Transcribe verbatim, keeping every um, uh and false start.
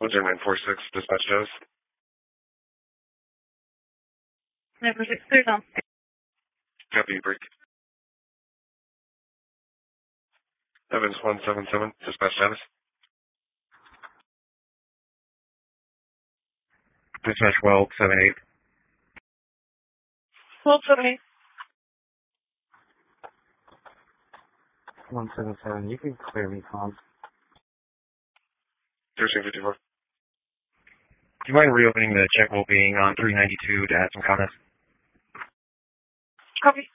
one zero nine four six, dispatch status. nine four six, clear down. Copy, break. Evans one seven seven, dispatch status. Dispatch twelve seven eight. twelve seven eight. one seven seven, you can clear me, Tom. Thursday fifty-four. Do you mind reopening the check well being on three ninety-two to add some comments? Copy.